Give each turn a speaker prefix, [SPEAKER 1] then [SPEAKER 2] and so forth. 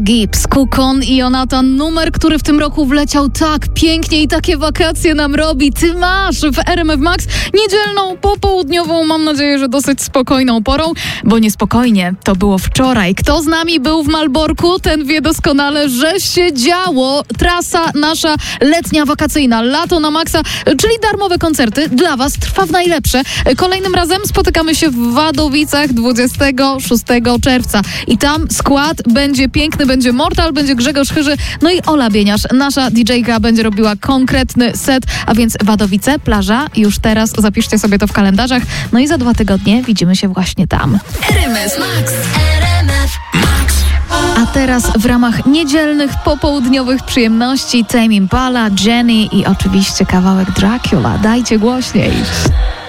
[SPEAKER 1] Gibbs, Kukon i Jonatan, numer, który w tym roku wleciał tak pięknie i takie wakacje nam robi. Ty masz w RMF Max niedzielną, popołudniową, mam nadzieję, że dosyć spokojną porą, bo niespokojnie to było wczoraj. Kto z nami był w Malborku, ten wie doskonale, że się działo. Trasa nasza letnia, wakacyjna, lato na maksa, czyli darmowe koncerty dla was trwa w najlepsze. Kolejnym razem spotykamy się w Wadowicach 26 czerwca i tam skład będzie piękny, będzie Mortal, będzie Grzegorz Chyży, no i Ola Bieniasz, nasza DJ-ka, będzie robiła konkretny set, a więc Wadowice, plaża, już teraz zapiszcie sobie to w kalendarzach, no i za 2 tygodnie widzimy się właśnie tam.
[SPEAKER 2] RMF Max, RMF Max.
[SPEAKER 1] A teraz w ramach niedzielnych, popołudniowych przyjemności Tame Impala, Jenny i oczywiście kawałek Dracula. Dajcie głośniej.